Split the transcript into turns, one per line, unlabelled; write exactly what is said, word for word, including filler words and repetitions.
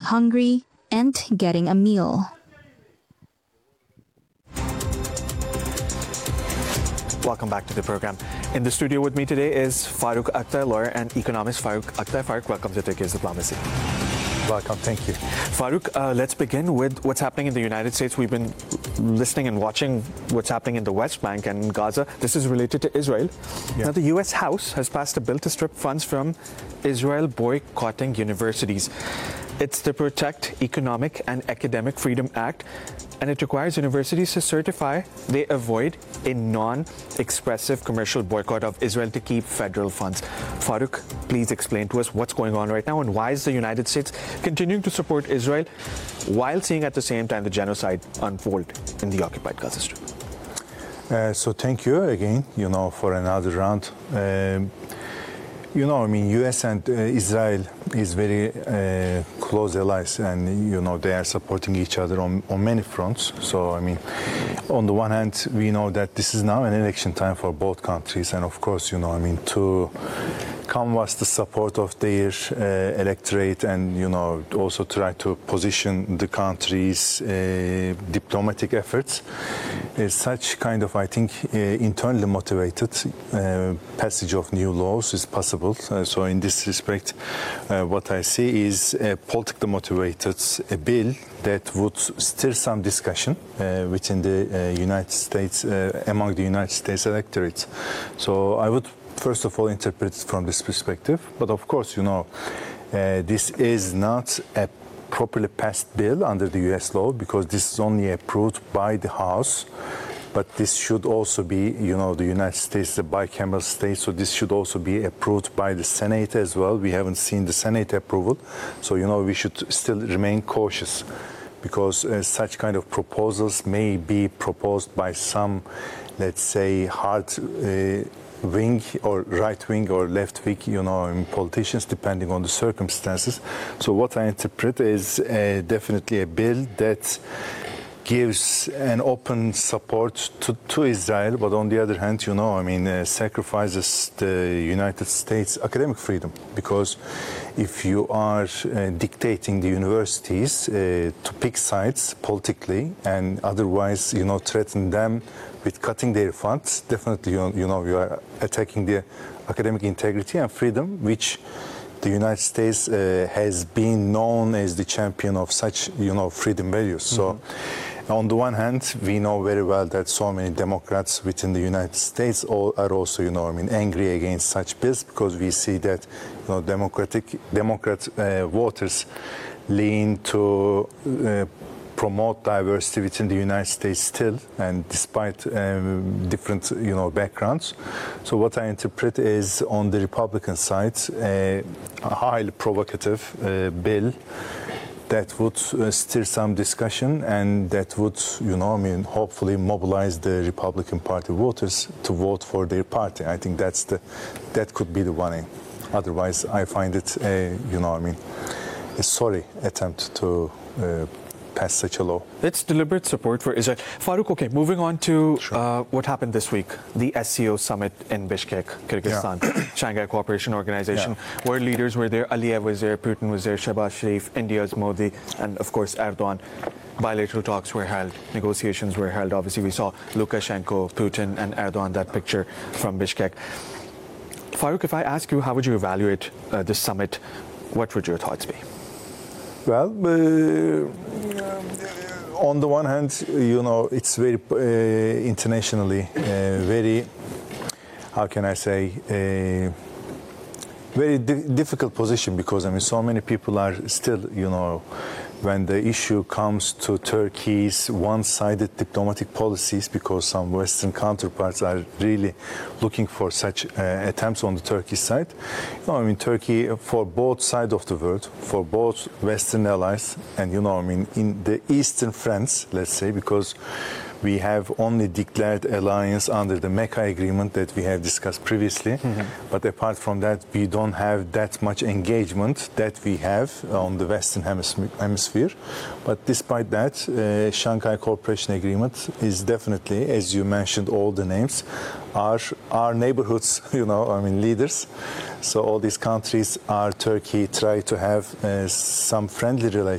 hungry and getting a meal.
Welcome back to the program. In the studio with me today is Farooq Akhtar, lawyer and economist. Farooq Akhtar. Farooq, welcome to Turkey's Diplomacy.
Welcome, thank you.
Farooq, uh, let's begin with what's happening in the United States. We've been listening and watching what's happening in the West Bank and Gaza. This is related to Israel. Yeah. Now, the U S House has passed a bill to strip funds from Israel boycotting universities. It's the Protect Economic and Academic Freedom Act, and it requires universities to certify they avoid a non-expressive commercial boycott of Israel to keep federal funds. Farooq, please explain to us what's going on right now and why is the United States continuing to support Israel while seeing at the same time the genocide unfold in the occupied Gaza Strip?
Uh, so thank you again, you know, for another round. Um, You know, I mean, U S and uh, Israel is very uh, close allies, and you know they are supporting each other on, on many fronts. So, I mean, on the one hand, we know that this is now an election time for both countries, and of course, you know, I mean, to canvass the support of their uh, electorate, and you know, also try to position the country's uh, diplomatic efforts is such kind of, I think, uh, internally motivated uh, passage of new laws is possible. Uh, so in this respect, uh, what I see is a politically motivated a bill that would stir some discussion uh, within the uh, United States, uh, among the United States electorate. So I would first of all interpret it from this perspective. But of course, you know, uh, this is not a properly passed bill under the U S law because this is only approved by the House. But this should also be, you know, the United States is a bicameral state, so this should also be approved by the Senate as well. We haven't seen the Senate approval, so, you know, we should still remain cautious because uh, such kind of proposals may be proposed by some, let's say, hard uh, wing or right wing or left wing, you know, politicians, depending on the circumstances. So what I interpret is uh, definitely a bill that gives an open support to, to Israel, but on the other hand, you know, I mean, uh, sacrifices the United States academic freedom, because if you are uh, dictating the universities uh, to pick sides politically and otherwise, you know, threaten them with cutting their funds, definitely, you, you know, you are attacking the academic integrity and freedom, which the United States uh, has been known as the champion of such, you know, freedom values. Mm-hmm. So, on the one hand, we know very well that so many Democrats within the United States all are also, you know, I mean, angry against such bills because we see that, you know, Democratic Democrat uh, voters lean to uh, promote diversity within the United States still, and despite um, different, you know, backgrounds. So what I interpret is on the Republican side, uh, a highly provocative uh, bill that would uh, stir some discussion and that would, you know, I mean, hopefully mobilize the Republican Party voters to vote for their party. I think that's the, that could be the one aim. Otherwise, I find it, a, you know, I mean, a sorry attempt to uh, pass such a law.
It's deliberate support for Israel. Farooq, okay, moving on to
Sure.
uh, what happened this week, the S C O summit in Bishkek, Kyrgyzstan, yeah. Shanghai Cooperation Organization, yeah. where leaders were there. Aliyev was there, Putin was there, Shehbaz Sharif, India's Modi, and of course Erdogan. Bilateral talks were held, negotiations were held. Obviously, we saw Lukashenko, Putin, and Erdogan, that picture from Bishkek. Farooq, if I ask you, how would you evaluate uh, this summit? What would your thoughts be?
Well, uh, on the one hand, you know, it's very uh, internationally uh, very, how can I say, uh, very di difficult position because, I mean, so many people are still, you know, when the issue comes to Turkey's one-sided diplomatic policies, because some Western counterparts are really looking for such uh, attempts on the Turkish side. You know, I mean, Turkey, for both sides of the world, for both Western allies, and, you know, I mean, in the Eastern friends, let's say, because we have only declared alliance under the Mecca agreement that we have discussed previously. Mm-hmm. But apart from that, we don't have that much engagement that we have on the Western hemisphere. But despite that, uh, Shanghai Cooperation Agreement is definitely, as you mentioned, all the names, are our neighborhoods, you know, I mean, leaders. So all these countries are Turkey try to have uh, some friendly relations